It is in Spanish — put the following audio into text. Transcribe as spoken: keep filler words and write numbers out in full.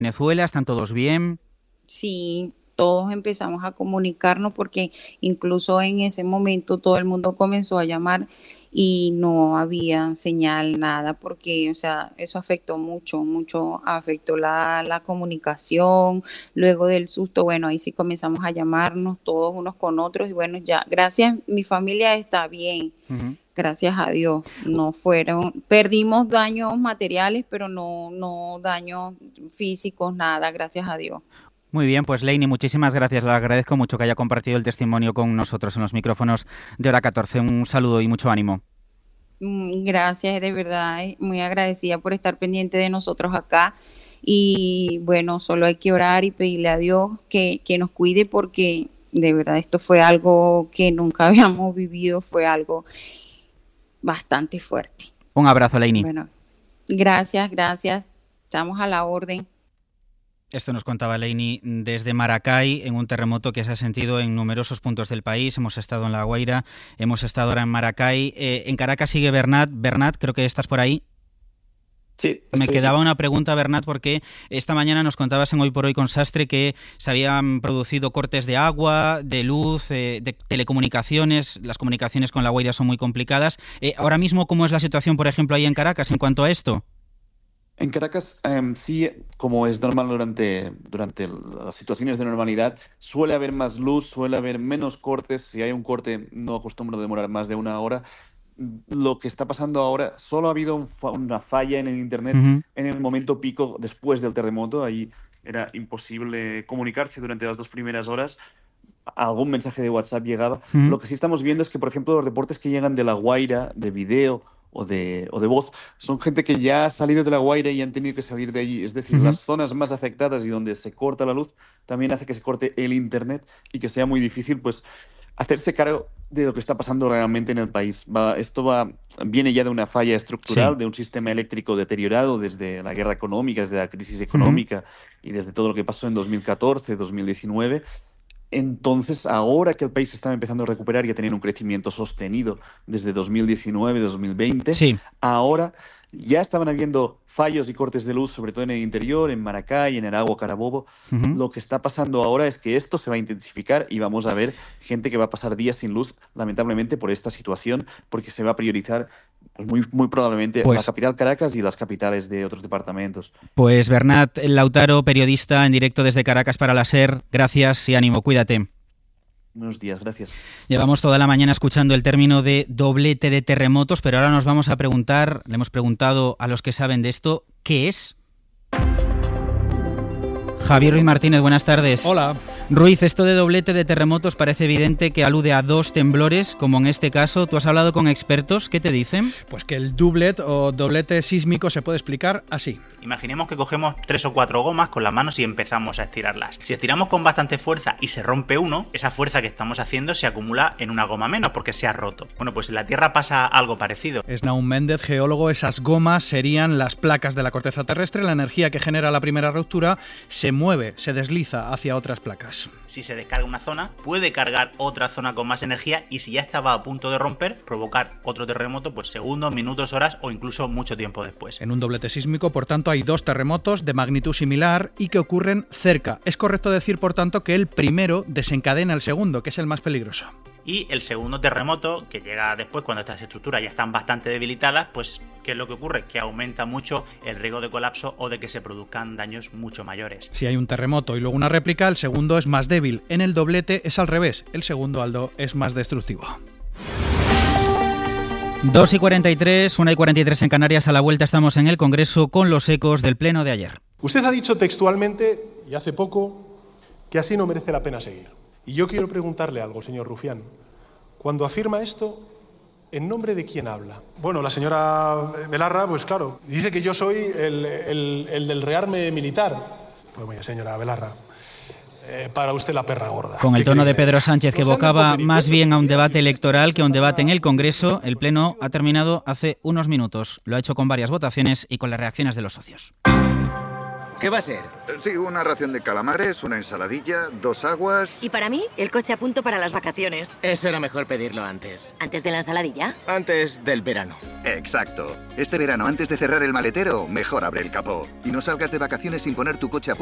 Venezuela, ¿están todos bien? Sí, todos empezamos a comunicarnos porque incluso en ese momento todo el mundo comenzó a llamar y no había señal, nada, porque, o sea, eso afectó mucho, mucho, afectó la, la comunicación. Luego del susto, bueno, ahí sí comenzamos a llamarnos todos unos con otros y bueno, ya, gracias, mi familia está bien. Uh-huh. Gracias a Dios, no fueron, perdimos daños materiales, pero no, no daños físicos, nada, gracias a Dios. Muy bien, pues Leini, muchísimas gracias. Le agradezco mucho que haya compartido el testimonio con nosotros en los micrófonos de Hora catorce. Un saludo y mucho ánimo. Gracias, de verdad, muy agradecida por estar pendiente de nosotros acá. Y bueno, solo hay que orar y pedirle a Dios que, que nos cuide porque de verdad esto fue algo que nunca habíamos vivido, fue algo bastante fuerte. Un abrazo, Leini. Bueno, gracias, gracias. Estamos a la orden. Esto nos contaba Leini desde Maracay, en un terremoto que se ha sentido en numerosos puntos del país. Hemos estado en La Guaira, hemos estado ahora en Maracay. Eh, en Caracas sigue Bernat. Bernat, creo que estás por ahí. Sí, Me quedaba una pregunta, Bernat, porque esta mañana nos contabas en Hoy por Hoy con Sastre que se habían producido cortes de agua, de luz, eh, de telecomunicaciones. Las comunicaciones con La Guaira son muy complicadas. Eh, ahora mismo, ¿cómo es la situación, por ejemplo, ahí en Caracas en cuanto a esto? En Caracas, um, sí, como es normal durante, durante las situaciones de normalidad, suele haber más luz, suele haber menos cortes. Si hay un corte, no acostumbro a demorar más de una hora. Lo que está pasando ahora, solo ha habido un fa- una falla en el Internet uh-huh. en el momento pico después del terremoto. Ahí era imposible comunicarse durante las dos primeras horas. Algún mensaje de WhatsApp llegaba. Uh-huh. Lo que sí estamos viendo es que, por ejemplo, los reportes que llegan de La Guaira, de video o de, o de voz, son gente que ya ha salido de La Guaira y han tenido que salir de allí. Es decir, uh-huh. las zonas más afectadas y donde se corta la luz también hace que se corte el Internet y que sea muy difícil, pues, hacerse cargo de lo que está pasando realmente en el país. Va, esto va, viene ya de una falla estructural, sí. de un sistema eléctrico deteriorado desde la guerra económica, desde la crisis económica uh-huh. y desde todo lo que pasó en dos mil catorce, dos mil diecinueve. Entonces, ahora que el país está empezando a recuperar y a tener un crecimiento sostenido desde dos mil diecinueve, dos mil veinte, sí. ahora ya estaban habiendo fallos y cortes de luz, sobre todo en el interior, en Maracay, en Aragua, Carabobo. Uh-huh. Lo que está pasando ahora es que esto se va a intensificar y vamos a ver gente que va a pasar días sin luz, lamentablemente, por esta situación, porque se va a priorizar pues muy, muy probablemente pues, la capital Caracas y las capitales de otros departamentos. Pues Bernat Lautaro, periodista en directo desde Caracas para la SER, gracias y ánimo, cuídate. Buenos días, gracias. Llevamos toda la mañana escuchando el término de doblete de terremotos, pero ahora nos vamos a preguntar, le hemos preguntado a los que saben de esto, ¿qué es? Javier Ruiz Martínez, buenas tardes. Hola. Ruiz, esto de doblete de terremotos parece evidente que alude a dos temblores, como en este caso. ¿Tú has hablado con expertos? ¿Qué te dicen? Pues que el doublet o doblete sísmico se puede explicar así. Imaginemos que cogemos tres o cuatro gomas con las manos y empezamos a estirarlas. Si estiramos con bastante fuerza y se rompe uno, esa fuerza que estamos haciendo se acumula en una goma menos porque se ha roto. Bueno, pues en la Tierra pasa algo parecido. Es Naum Méndez, geólogo. Esas gomas serían las placas de la corteza terrestre. La energía que genera la primera ruptura se mueve, se desliza hacia otras placas. Si se descarga una zona, puede cargar otra zona con más energía y si ya estaba a punto de romper, provocar otro terremoto, pues segundos, minutos, horas o incluso mucho tiempo después. En un doblete sísmico, por tanto, hay dos terremotos de magnitud similar y que ocurren cerca. Es correcto decir, por tanto, que el primero desencadena el segundo, que es el más peligroso. Y el segundo terremoto, que llega después cuando estas estructuras ya están bastante debilitadas, pues ¿qué es lo que ocurre? Que aumenta mucho el riesgo de colapso o de que se produzcan daños mucho mayores. Si hay un terremoto y luego una réplica, el segundo es más débil. En el doblete es al revés. El segundo, Aldo, es más destructivo. dos y cuarenta y tres, una y cuarenta y tres en Canarias. A la vuelta estamos en el Congreso con los ecos del pleno de ayer. Usted ha dicho textualmente, y hace poco, que así no merece la pena seguir. Y yo quiero preguntarle algo, señor Rufián. Cuando afirma esto, ¿en nombre de quién habla? Bueno, la señora Belarra, pues claro, dice que yo soy el, el, el del rearme militar. Pues mira, señora Belarra, eh, para usted la perra gorda. Con el tono de Pedro Sánchez, que evocaba más bien a un debate electoral que a un debate en el Congreso, el pleno ha terminado hace unos minutos. Lo ha hecho con varias votaciones y con las reacciones de los socios. ¿Qué va a ser? Sí, una ración de calamares, una ensaladilla, dos aguas... Y para mí, el coche a punto para las vacaciones. Eso era mejor pedirlo antes. ¿Antes de la ensaladilla? Antes del verano. Exacto. Este verano, antes de cerrar el maletero, mejor abre el capó. Y no salgas de vacaciones sin poner tu coche a punto